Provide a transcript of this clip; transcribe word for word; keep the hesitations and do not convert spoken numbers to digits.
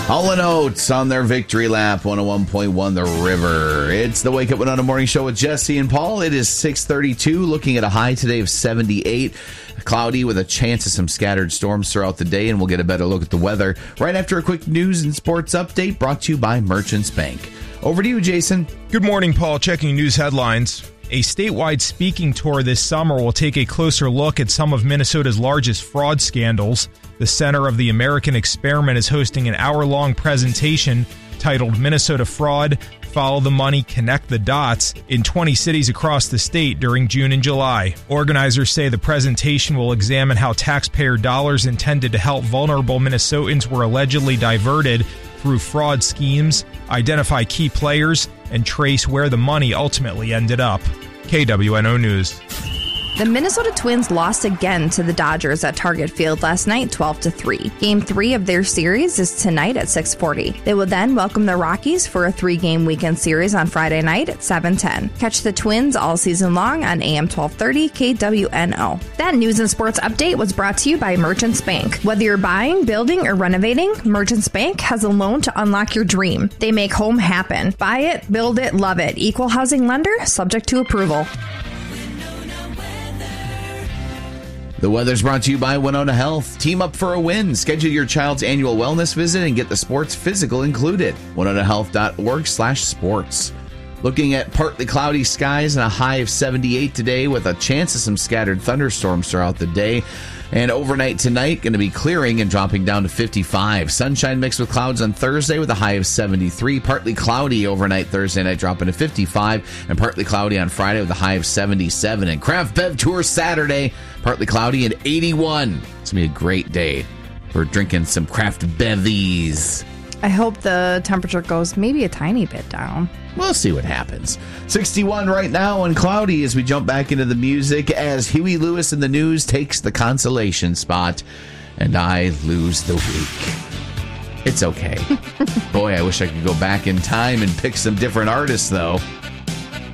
Hall and Oates on their victory lap, one oh one point one The River. It's the Wake Up Winona Morning Show with Jesse and Paul. It is six thirty-two, looking at a high today of seventy-eight. Cloudy with a chance of some scattered storms throughout the day, and we'll get a better look at the weather right after a quick news and sports update brought to you by Merchants Bank. Over to you, Jason. Good morning, Paul. Checking news headlines. A statewide speaking tour this summer will take a closer look at some of Minnesota's largest fraud scandals. The Center of the American Experiment is hosting an hour-long presentation titled Minnesota Fraud, Follow the Money, Connect the Dots in twenty cities across the state during June and July. Organizers say the presentation will examine how taxpayer dollars intended to help vulnerable Minnesotans were allegedly diverted through fraud schemes, identify key players, and trace where the money ultimately ended up. K W N O News. The Minnesota Twins lost again to the Dodgers at Target Field last night, twelve to three. Game three of their series is tonight at six forty. They will then welcome the Rockies for a three-game weekend series on Friday night at seven ten. Catch the Twins all season long on A M twelve thirty K W N O. That news and sports update was brought to you by Merchants Bank. Whether you're buying, building, or renovating, Merchants Bank has a loan to unlock your dream. They make home happen. Buy it, build it, love it. Equal housing lender, subject to approval. The weather's brought to you by Winona Health. Team up for a win. Schedule your child's annual wellness visit and get the sports physical included. winona health dot org slash sports. Looking at partly cloudy skies and a high of seventy-eight today with a chance of some scattered thunderstorms throughout the day. And overnight tonight, going to be clearing and dropping down to fifty-five. Sunshine mixed with clouds on Thursday with a high of seventy-three. Partly cloudy overnight Thursday night, dropping to fifty-five. And partly cloudy on Friday with a high of seventy-seven. And Craft Bev Tour Saturday, partly cloudy and eighty-one. It's going to be a great day for drinking some Craft Bevies. I hope the temperature goes maybe a tiny bit down. We'll see what happens. sixty-one right now and cloudy as we jump back into the music as Huey Lewis in the News takes the consolation spot and I lose the week. It's okay. Boy, I wish I could go back in time and pick some different artists, though.